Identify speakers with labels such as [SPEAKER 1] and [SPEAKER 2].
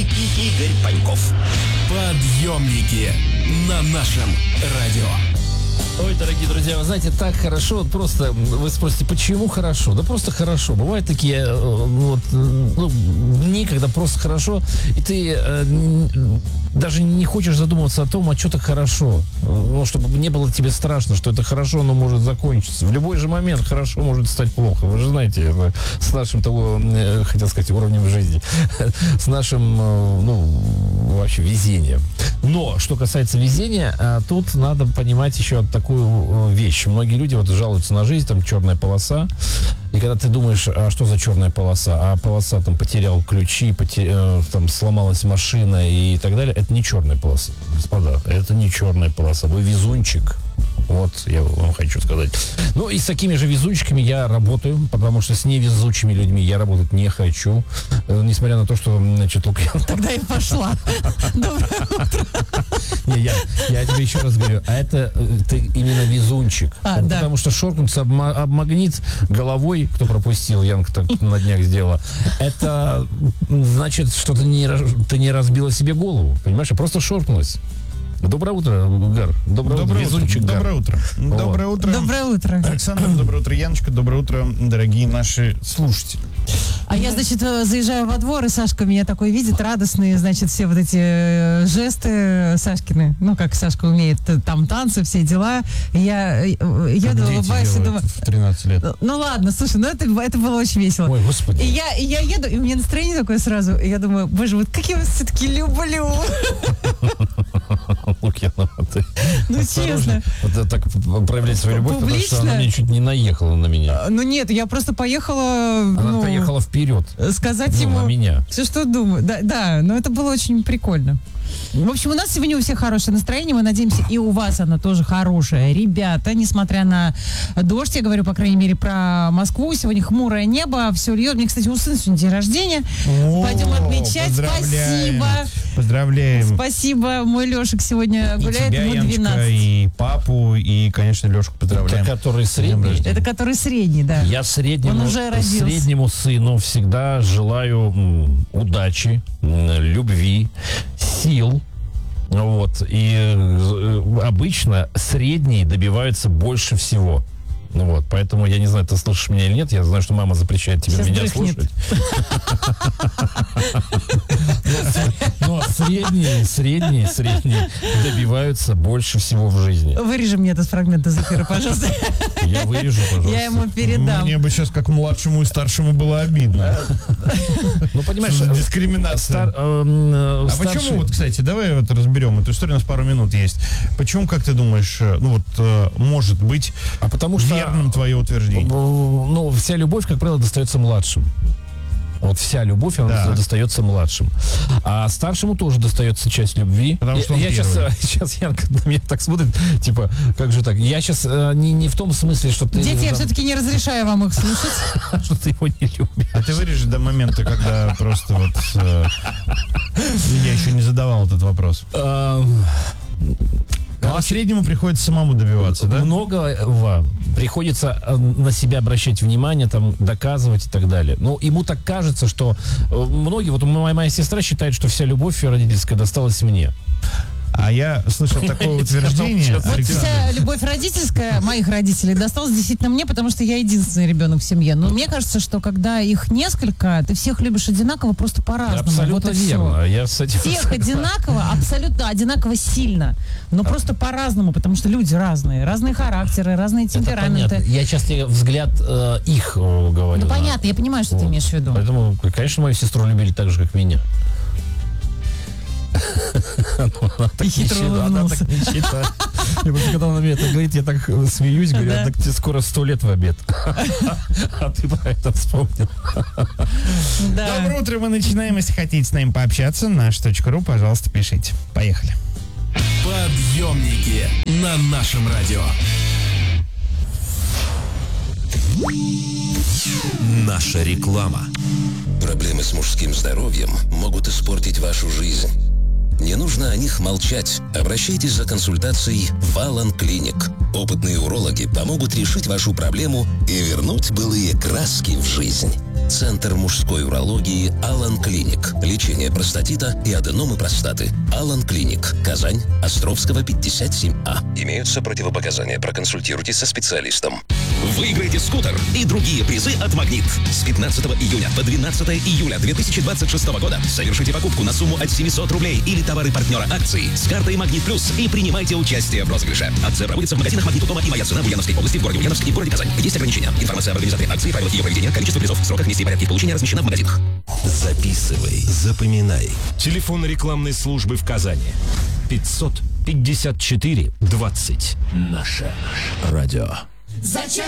[SPEAKER 1] Игорь Паньков. Подъемники на нашем радио.
[SPEAKER 2] Ой, дорогие друзья, вы знаете, так хорошо, вот просто, вы спросите, почему хорошо? Да просто хорошо. Бывают такие дни, когда просто хорошо, и ты даже не хочешь задумываться о том, а что так хорошо. Ну, чтобы не было тебе страшно, что это хорошо, оно может закончиться. В любой же момент хорошо может стать плохо. Вы же знаете, это с нашим хотел сказать, уровнем жизни, с нашим, вообще везением. Но, что касается везения, тут надо понимать еще такую вещь. Многие люди вот жалуются на жизнь, там черная полоса. И когда ты думаешь, а что за черная полоса? А полоса там потерял ключи, там сломалась машина и так далее. Это не черная полоса, господа. Это не черная полоса. Вы везунчик. Вот, я вам хочу сказать. Ну, и с такими же везунчиками я работаю, потому что с невезучими людьми я работать не хочу. Несмотря на то, что, значит, Лукьянов...
[SPEAKER 3] Тогда я пошла. Доброе утро.
[SPEAKER 2] Не, я тебе еще раз говорю, а это ты именно везунчик. Потому что шоркнуться об магнит головой, кто пропустил, Янка так на днях сделала, это значит, что ты не разбила себе голову. Понимаешь, а просто шоркнулась. Доброе утро, Гар. Доброе утро, везунчик Гар.
[SPEAKER 4] Доброе утро.
[SPEAKER 2] Вот.
[SPEAKER 4] Доброе утро.
[SPEAKER 3] Доброе утро.
[SPEAKER 4] Александр, доброе утро, Яночка. Доброе утро, дорогие наши слушатели.
[SPEAKER 3] А я, значит, заезжаю во двор, и Сашка меня такой видит, радостный, значит, все вот эти жесты Сашкины, ну, как Сашка умеет, там танцы, все дела. И я еду, улыбаюсь и думаю...
[SPEAKER 4] в 13 лет.
[SPEAKER 3] Ну, ладно, слушай, это было очень весело.
[SPEAKER 2] Ой, господи.
[SPEAKER 3] И я еду, и у меня настроение такое сразу, и я думаю, боже, вот как я вас все-таки люблю.
[SPEAKER 2] Лукьянова, ты
[SPEAKER 3] Ну, честно.
[SPEAKER 2] Вот так проявлять свою любовь, потому что
[SPEAKER 3] Публично?
[SPEAKER 2] она мне чуть не наехала на меня.
[SPEAKER 3] Ну, нет, я просто поехала...
[SPEAKER 2] Она поехала вперед.
[SPEAKER 3] Сказать ему...
[SPEAKER 2] на меня.
[SPEAKER 3] Все, что думаю. Да, но это было очень прикольно. В общем, у нас сегодня у всех хорошее настроение. Мы надеемся, и у вас оно тоже хорошее. Ребята, несмотря на дождь, я говорю, по крайней мере, про Москву. Сегодня хмурое небо, все льет. Мне, кстати, у сына сегодня день рождения. Пойдем отмечать. Спасибо.
[SPEAKER 4] Поздравляем.
[SPEAKER 3] Спасибо. Мой Лешек сегодня гуляет,
[SPEAKER 4] и тебя,
[SPEAKER 3] ему
[SPEAKER 4] Яночка,
[SPEAKER 3] 12.
[SPEAKER 4] и папу, и, конечно, Лешку поздравляем.
[SPEAKER 2] Который средний.
[SPEAKER 3] Это который средний, да.
[SPEAKER 2] Я
[SPEAKER 3] Он
[SPEAKER 2] среднему
[SPEAKER 3] уже родился.
[SPEAKER 2] среднему сыну всегда желаю удачи, любви, сил. Вот. И обычно средние добиваются больше всего. Вот, поэтому я не знаю, ты слышишь меня или нет. Я знаю, что мама запрещает тебе
[SPEAKER 3] Сейчас
[SPEAKER 2] меня
[SPEAKER 3] дрыхнет.
[SPEAKER 2] слушать. Но средние добиваются больше всего в жизни.
[SPEAKER 3] Вырежи мне этот фрагмент из эфира, пожалуйста.
[SPEAKER 2] Я вырежу, пожалуйста.
[SPEAKER 3] Я ему передам.
[SPEAKER 4] Мне бы сейчас, как младшему и старшему, было обидно.
[SPEAKER 2] Ну, понимаешь,
[SPEAKER 4] Дискриминация. А почему, вот, кстати, давай вот разберем эту историю, у нас пару минут есть. Почему, как ты думаешь, может быть,
[SPEAKER 2] потому что
[SPEAKER 4] верным твое утверждение?
[SPEAKER 2] Ну, вся любовь, как правило, достается младшим. Вот вся любовь, она достается младшим. А старшему тоже достается часть любви.
[SPEAKER 4] Потому что он
[SPEAKER 2] сейчас Янка на меня так смотрит, типа, как же так? Я сейчас не в том смысле, что ты...
[SPEAKER 3] Дети, я все-таки не разрешаю вам их слушать.
[SPEAKER 2] Что ты его не любишь.
[SPEAKER 4] А ты вырежешь до момента, когда просто вот... Я еще не задавал этот вопрос. А среднему приходится самому добиваться, да?
[SPEAKER 2] Многого приходится на себя обращать внимание, там, доказывать и так далее. Но ему так кажется, что многие... Вот моя сестра считает, что вся любовь родительская досталась мне.
[SPEAKER 4] А я слышал такое утверждение.
[SPEAKER 3] Вот вся любовь родительская моих родителей досталась действительно мне, потому что я единственный ребенок в семье. Но мне кажется, что когда их несколько, ты всех любишь одинаково, просто по-разному.
[SPEAKER 2] Абсолютно
[SPEAKER 3] вот и
[SPEAKER 2] верно.
[SPEAKER 3] все.
[SPEAKER 2] Я с этим
[SPEAKER 3] Всех одинаково, абсолютно одинаково сильно. Но просто по-разному, потому что люди разные. Разные характеры, разные темпераменты.
[SPEAKER 2] Я сейчас тебе взгляд их говорю.
[SPEAKER 3] Ну понятно, я понимаю, что ты имеешь в виду.
[SPEAKER 2] Поэтому, конечно, мою сестру любили так же, как меня.
[SPEAKER 3] И хитро улыбнулся.
[SPEAKER 2] Когда она мне это говорит, я так смеюсь, говорю, так тебе скоро 100 лет в обед. А ты про это вспомнил.
[SPEAKER 4] Доброе утро, мы начинаем. Если хотите с нами пообщаться, наш.ру, пожалуйста, пишите. Поехали.
[SPEAKER 1] Подъемники на нашем радио. Наша реклама.
[SPEAKER 5] Проблемы с мужским здоровьем могут испортить вашу жизнь. Не нужно о них молчать. Обращайтесь за консультацией в Алан Клиник. Опытные урологи помогут решить вашу проблему и вернуть былые краски в жизнь. Центр мужской урологии Алан Клиник. Лечение простатита и аденомы простаты. Алан Клиник. Казань. Островского, 57А. Имеются противопоказания. Проконсультируйтесь со специалистом.
[SPEAKER 1] Выиграйте скутер и другие призы от «Магнит». С 15 июня по 12 июля 2026 года совершите покупку на сумму от 700 рублей или товары партнера акции с картой «Магнит Плюс» и принимайте участие в розыгрыше. Акция проводится в магазинах «Магнит» Утома и «Моя цена» в Ульяновской области, в городе Ульяновск и в городе Казань. Есть ограничения. Информация об организаторе акции, правилах ее проведения, количество призов, сроках, месте и порядке получения размещена в магазинах.
[SPEAKER 5] Записывай, запоминай.
[SPEAKER 1] Телефон рекламной службы в Казани. 554 20. Наше радио.